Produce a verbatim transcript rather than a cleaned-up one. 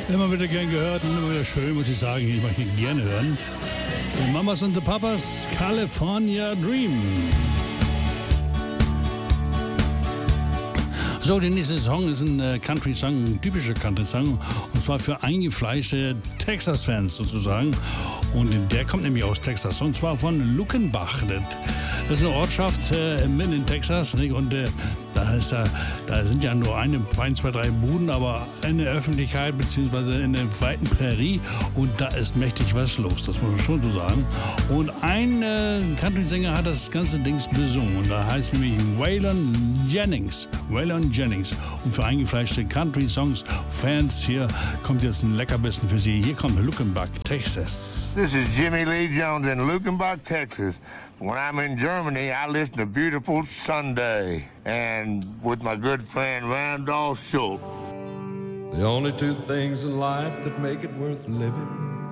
Immer wieder gern gehört und immer wieder schön, muss ich sagen. Ich möchte ihn gerne hören. Die Mamas und die Papas, California Dream. So, der nächste Song ist ein äh, Country-Song, ein typischer Country-Song. Und zwar für eingefleischte Texas-Fans sozusagen. Und der kommt nämlich aus Texas. Und zwar von Luckenbach. Das ist eine Ortschaft äh, mitten in Texas. Nicht? Und äh, da, ist, äh, da sind ja nur eine, ein, zwei, drei Buden, aber in der Öffentlichkeit beziehungsweise in der weiten Prärie. Und da ist mächtig was los, das muss man schon so sagen. Und ein äh, Country-Sänger hat das ganze Dings besungen. Und da heißt nämlich Waylon Jennings. Waylon Jennings. Und für eingefleischte Country-Songs-Fans hier kommt jetzt ein Leckerbissen für Sie. Hier kommt Luckenbach, Texas. This is Jimmy Lee Jones in Luckenbach, Texas. When I'm in Germany, I listen to Beautiful Sunday and with my good friend Randolph Schultz. The only two things in life that make it worth living